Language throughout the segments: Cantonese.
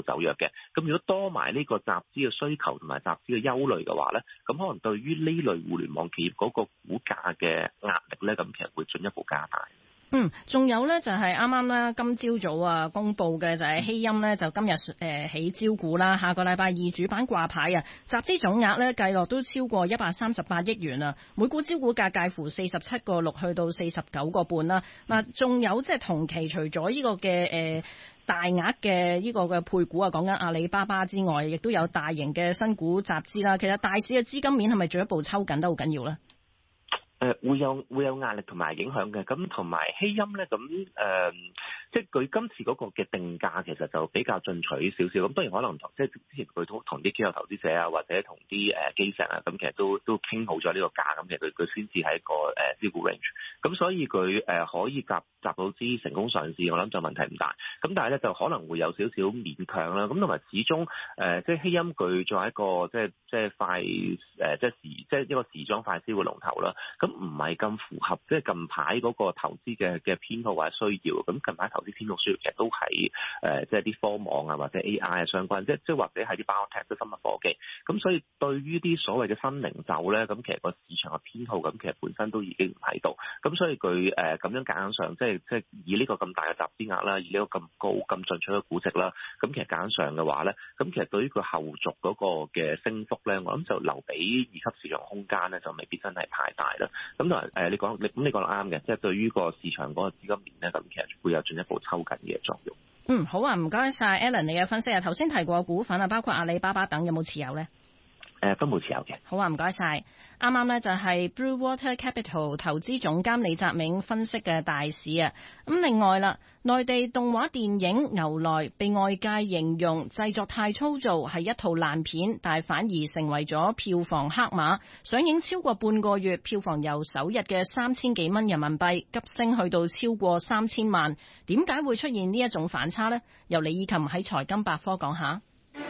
走弱嘅。咁如果多埋呢個集資嘅需求同埋集資嘅憂慮嘅話咧，咁可能對於呢類互聯網企業嗰個股價嘅壓力咧，咁其實會進一步加大。 仲有咧就係啱啱咧今朝早啊公布嘅就係希鑫咧就今日起招股啦，下個禮拜二主板掛牌啊，集資總額咧計落都超過138億元啊，每股招股價介乎47.6去到49.5啦。嗱，仲有即係同期除咗呢個嘅大額嘅呢個嘅配股啊，講緊阿里巴巴之外，亦都有大型嘅新股集資啦。其實大市嘅資金面係咪進一步抽緊得好緊要咧？ 會有壓力同埋影響嘅，咁同埋希鑫咧，咁即係佢今次嗰個嘅定價其實就比較進取少少，咁當然可能即係之前佢都同啲機構投資者啊，或者同啲基石啊，咁其實都傾好咗呢個價，咁其實佢先至係一個招股 range，咁所以佢可以集到資成功上市，我諗就問題唔大，咁但係咧就可能會有少少勉強啦，咁同埋始終即係希鑫佢作為一個即係快即係一個時裝快銷嘅龍頭啦。咁唔係咁符合即係近排嗰個投資嘅偏好或者需要，咁近排投資偏好需要其實都係即係啲科網啊或者 AI 啊相關，即係或者係啲 biotech 即係生物科技，咁所以對於啲所謂嘅新零售咧，咁其實個市場嘅偏好咁其實本身都已經唔喺度，咁所以佢咁樣夾硬上即係以呢個咁大嘅集資額啦，以呢個咁高咁進取嘅估值啦，咁其實夾硬上嘅話咧，咁其實對於佢後續嗰個嘅升幅咧，我諗就留俾二級市場空間咧，就未必真係太大啦。咁同埋你講得啱嘅，即係對於個市場嗰個資金面咧，咁其實會有進一步抽緊嘅作用。 好啊，唔該晒 Alan 你嘅分析啊。頭先提過股份啊，包括阿里巴巴等，有冇持有咧？ 都冇持有嘅。 好啊，唔該晒。啱啱呢就係 Blue Water Capital 投資總監李澤銘分析嘅大市啊。咁另外啦，內地動畫電影《牛來》被外界形容製作太粗糙，係一套爛片，但係反而成為咗票房黑馬。上映超過半個月，票房由首日嘅3000幾蚊人民幣急升去到超過3000萬。點解會出現呢一種反差呢？由李以琴喺財金百科講下。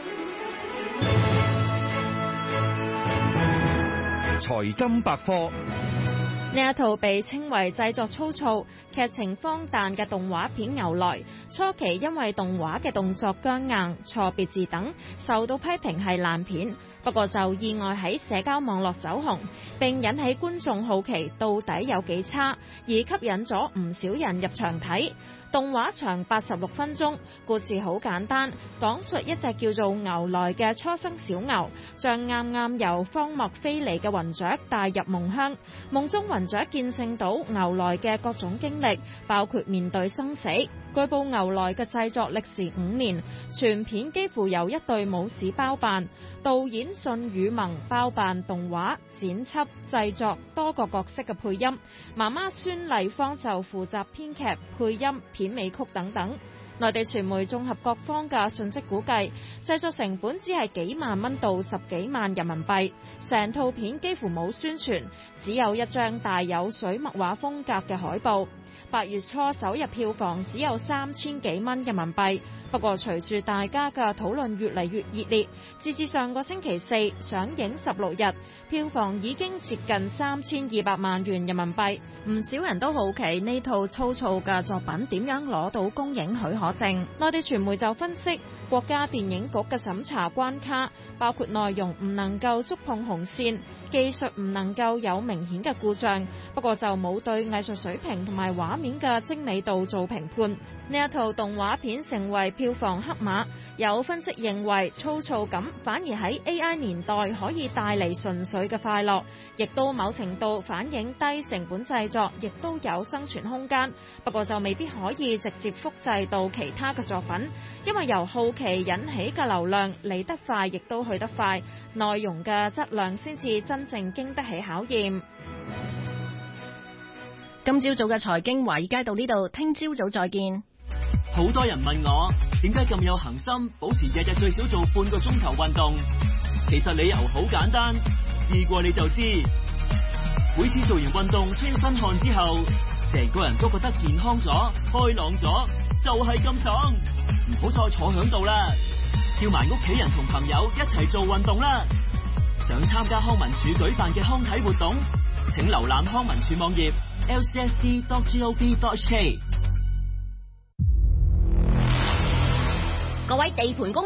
財金百科。 呢一套被稱為製作粗糙、劇情荒誕嘅動畫片《牛來》，初期因為動畫嘅動作僵硬、錯別字等，受到批評係爛片。不過就意外喺社交網絡走紅，並引起觀眾好奇到底有幾差，而吸引咗唔少人入場睇。動畫長86分鐘，故事好簡單，講述一隻叫做牛來嘅初生小牛，將啱啱由荒漠飛嚟嘅雲雀帶入夢鄉，夢中雲雀見證到牛來嘅各種經歷，包括面對生死。據報牛來嘅製作歷時5年，全片幾乎由一隊武士包辦，導演信宇萌包辦動畫、剪輯、製作多個角色嘅配音，媽媽孫麗芳就負責編劇、配音、片尾曲等等。內地傳媒綜合各方嘅信息估計，製作成本只係幾萬蚊到10幾萬人民幣，成套片幾乎冇宣傳，只有一張帶有水墨畫風格嘅海報。8月初首日票房只有3000幾蚊人民幣，不過隨住大家嘅討論越嚟越熱烈，截至上個星期四上映16日，票房已經接近3200萬元人民幣。唔少人都好奇呢套粗糙嘅作品點樣攞到公映許可證。內地傳媒就分析，國家電影局嘅審查關卡包括內容唔能夠觸碰紅線，技術唔能夠有明顯嘅故障，不過就冇對藝術水平同埋畫面嘅精美度做評判。呢一套動畫片成為票房黑馬，有分析認為粗糙感反而喺 AI 年代可以帶嚟純粹嘅快樂，亦都某程度反映低成本製作亦都有生存空間，不過就未必可以直接複製到其他嘅作品，因為由好奇引起嘅流量嚟得快亦都去得快，內容嘅質量先至真正經得起考驗。 今朝早嘅財經華爾街到呢度，聽朝早再見。 好多人問我點解咁有恒心，保持日日最少做半個鐘頭運動。其實理由好簡單，試過你就知。每次做完運動出身汗之後，成個人都覺得健康咗、開朗咗，就係咁爽。唔好再坐響度啦，叫埋屋企人同朋友一齊做運動啦。想參加康文署舉辦嘅康體活動，請瀏覽康文署網頁 lcsd.gov.hk。 各位地盤工